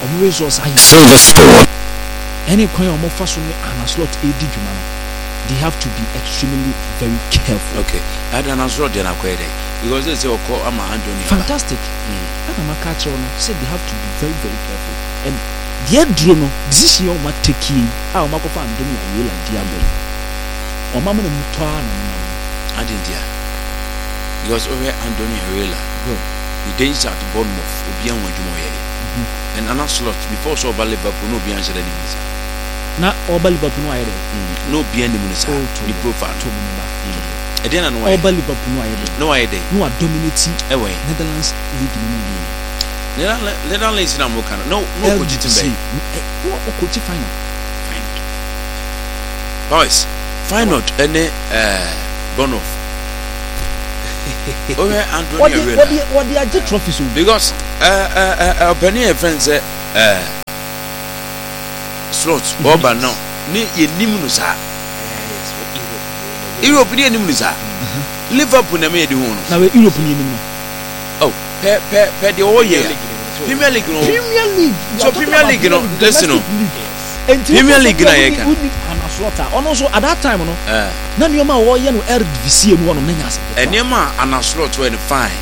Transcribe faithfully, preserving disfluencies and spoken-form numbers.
omo resource ayi silver sport. any kwan omo fa so ne Arne Slot edi dwuma no they have to be extremely very careful. Okay, I don't know what they're not quite because they say call Ama Anthony. Fantastic. And I'm a catcher on said they have to be very very careful. And the drone decision on what taking how Marco Anthony will like Diabo. Or Mamma Mutuan I didn't hear because over Anthony Herrera the danger at Bournemouth will be on what you know. And Arne Slot before so about Liverpool no be answered any visa. Not all Liverpool no no be any minister the profile to me. I didn't know all Liverpool no idea. No idea. No dominating away Netherlands league. Netherlands na mo kana. No no coach timbe. No coach final. Boys, final any uh Bournemouth. Okay, Anthony What the what the what trophies because uh uh uh Penny friends uh Slots Boba no ni ye nimu no sa Europe ni nimu no sa Liverpool na me de hu no na we Europe ni nimu oh pe pe pe de o ye Premier League no Premier League so Premier League no listen no Premier League na ye kan Arne Slot on also at that time no eh na nioma wo ye no Eredivisie no no na nya ase enema Arne Slot when fine